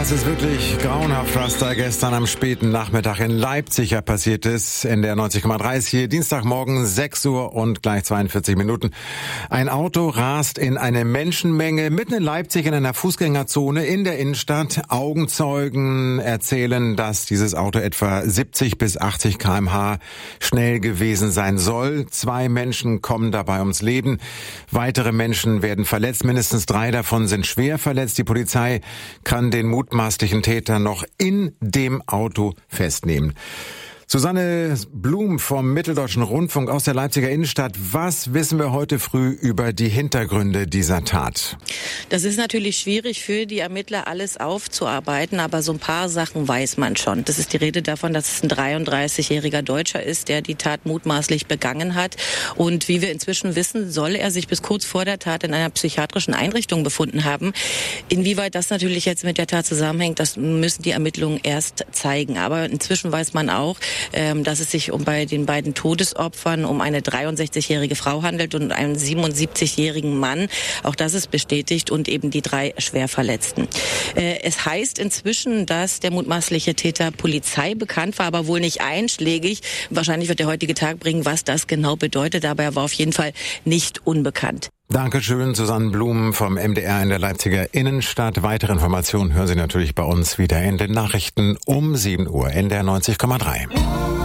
Das ist wirklich grauenhaft, was da gestern am späten Nachmittag in Leipzig passiert ist. In der 90,3 ist hier Dienstagmorgen 6 Uhr und gleich 42 Minuten. Ein Auto rast in eine Menschenmenge mitten in Leipzig in einer Fußgängerzone in der Innenstadt. Augenzeugen erzählen, dass dieses Auto etwa 70 bis 80 km/h schnell gewesen sein soll. 2 Menschen kommen dabei ums Leben. Weitere Menschen werden verletzt. Mindestens 3 davon sind schwer verletzt. Die Polizei kann den mutmaßlichen Täter noch in dem Auto festnehmen. Susanne Blum vom Mitteldeutschen Rundfunk aus der Leipziger Innenstadt. Was wissen wir heute früh über die Hintergründe dieser Tat? Das ist natürlich schwierig für die Ermittler, alles aufzuarbeiten, aber so ein paar Sachen weiß man schon. Das ist die Rede davon, dass es ein 33-jähriger Deutscher ist, der die Tat mutmaßlich begangen hat. Und wie wir inzwischen wissen, soll er sich bis kurz vor der Tat in einer psychiatrischen Einrichtung befunden haben. Inwieweit das natürlich jetzt mit der Tat zusammenhängt, das müssen die Ermittlungen erst zeigen. Aber inzwischen weiß man auch, dass es sich bei den beiden Todesopfern um eine 63-jährige Frau handelt und einen 77-jährigen Mann. Auch das ist bestätigt und eben die 3 Schwerverletzten. Es heißt inzwischen, dass der mutmaßliche Täter Polizei bekannt war, aber wohl nicht einschlägig. Wahrscheinlich wird der heutige Tag bringen, was das genau bedeutet, aber er war auf jeden Fall nicht unbekannt. Dankeschön, Susanne Blum vom MDR in der Leipziger Innenstadt. Weitere Informationen hören Sie natürlich bei uns wieder in den Nachrichten um 7 Uhr in der 90,3.